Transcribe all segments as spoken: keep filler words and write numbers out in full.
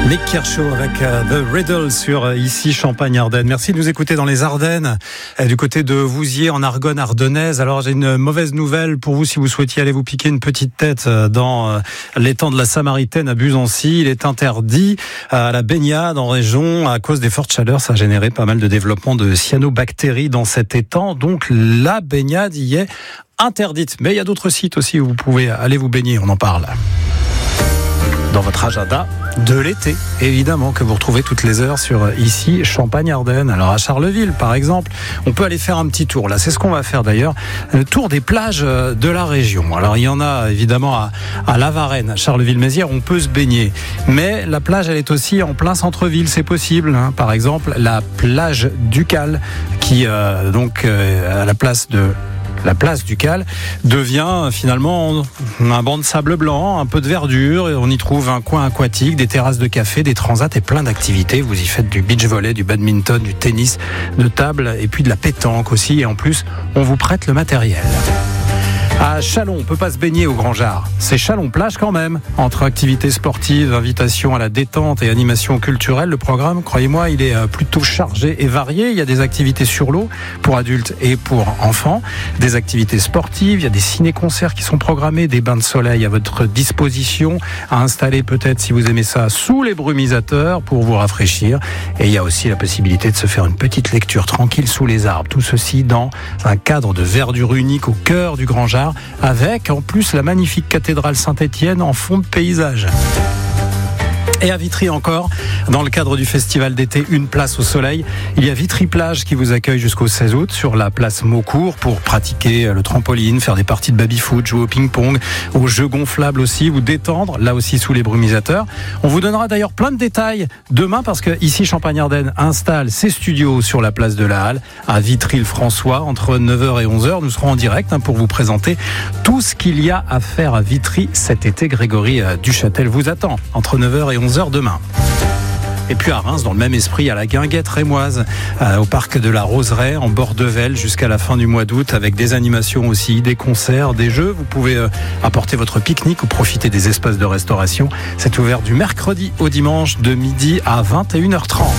Nick Kershaw avec uh, The Riddle sur uh, ici Champagne-Ardenne. Merci de nous écouter dans les Ardennes, euh, du côté de Vouziers en Argonne ardennaise. Alors j'ai une mauvaise nouvelle pour vous si vous souhaitiez aller vous piquer une petite tête euh, dans euh, l'étang de la Samaritaine à Buzancy. Il est interdit euh, à la baignade en région à cause des fortes chaleurs. Ça a généré pas mal de développement de cyanobactéries dans cet étang. Donc la baignade y est interdite. Mais il y a d'autres sites aussi où vous pouvez aller vous baigner. On en parle dans votre agenda de l'été, évidemment, que vous retrouvez toutes les heures sur ici Champagne-Ardenne. Alors à Charleville, par exemple, on peut aller faire un petit tour. Là, c'est ce qu'on va faire d'ailleurs, le tour des plages de la région. Alors il y en a évidemment à, à La Varenne, à Charleville-Mézières, on peut se baigner. Mais la plage, elle est aussi en plein centre-ville, c'est possible. Hein. Par exemple, la plage Ducal, qui euh, donc euh, à la place de La place Ducal devient finalement un banc de sable blanc, un peu de verdure, et on y trouve un coin aquatique, des terrasses de café, des transats et plein d'activités. Vous y faites du beach volley, du badminton, du tennis de table et puis de la pétanque aussi. Et en plus, on vous prête le matériel. À Châlons, on peut pas se baigner au Grand Jard. C'est Châlons-Plage quand même. Entre activités sportives, invitations à la détente et animations culturelles, le programme, croyez-moi, il est plutôt chargé et varié. Il y a des activités sur l'eau pour adultes et pour enfants, des activités sportives, il y a des ciné-concerts qui sont programmés, des bains de soleil à votre disposition, à installer peut-être, si vous aimez ça, sous les brumisateurs pour vous rafraîchir. Et il y a aussi la possibilité de se faire une petite lecture tranquille sous les arbres. Tout ceci dans un cadre de verdure unique au cœur du Grand Jard, avec en plus la magnifique cathédrale Saint-Étienne en fond de paysage. Et à Vitry encore, dans le cadre du festival d'été Une place au soleil, il y a Vitry Plage qui vous accueille jusqu'au seize août sur la place Maucourt pour pratiquer le trampoline, faire des parties de baby-foot, jouer au ping-pong, aux jeux gonflables aussi, vous détendre, là aussi sous les brumisateurs. On vous donnera d'ailleurs plein de détails demain parce que ici Champagne-Ardenne installe ses studios sur la place de la Halle à Vitry-le-François entre neuf heures et onze heures. Nous serons en direct pour vous présenter tout ce qu'il y a à faire à Vitry cet été. Grégory Duchâtel vous attend entre neuf heures et onze heures demain. Et puis à Reims, dans le même esprit, à la Guinguette rémoise, euh, au parc de la Roseraie, en bord de Vesle, jusqu'à la fin du mois d'août, avec des animations aussi, des concerts, des jeux. Vous pouvez euh, apporter votre pique-nique ou profiter des espaces de restauration. C'est ouvert du mercredi au dimanche, de midi à vingt et une heures trente.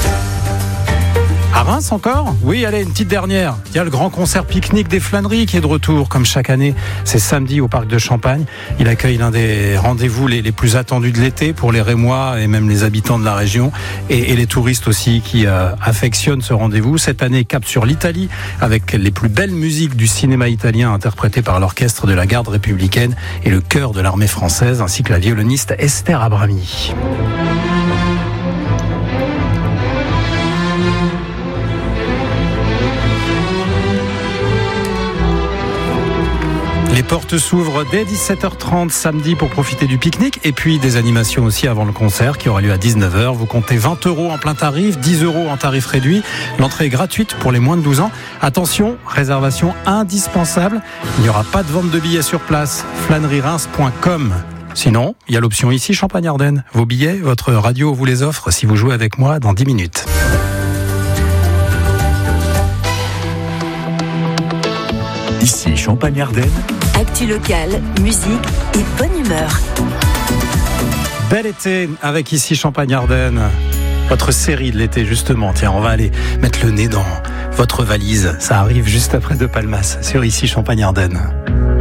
À Reims encore ? Oui, allez, une petite dernière. Il y a le grand concert pique-nique des flâneries qui est de retour, comme chaque année. C'est samedi au parc de Champagne. Il accueille l'un des rendez-vous les, les plus attendus de l'été pour les Rémois et même les habitants de la région et, et les touristes aussi qui euh, affectionnent ce rendez-vous. Cette année, cap sur l'Italie avec les plus belles musiques du cinéma italien interprétées par l'orchestre de la garde républicaine et le chœur de l'armée française ainsi que la violoniste Esther Abrami. Les portes s'ouvrent dès dix-sept heures trente samedi pour profiter du pique-nique et puis des animations aussi avant le concert qui aura lieu à dix-neuf heures. Vous comptez vingt euros en plein tarif, dix euros en tarif réduit. L'entrée est gratuite pour les moins de douze ans. Attention, réservation indispensable. Il n'y aura pas de vente de billets sur place. flânerie reims point com. Sinon, il y a l'option ici Champagne-Ardenne. Vos billets, votre radio vous les offre si vous jouez avec moi dans dix minutes. Ici Champagne-Ardenne. Actu locale, musique et bonne humeur. Bel été avec ici Champagne-Ardenne. Votre série de l'été justement. Tiens, on va aller mettre le nez dans votre valise. Ça arrive juste après De Palmas sur ici Champagne-Ardenne.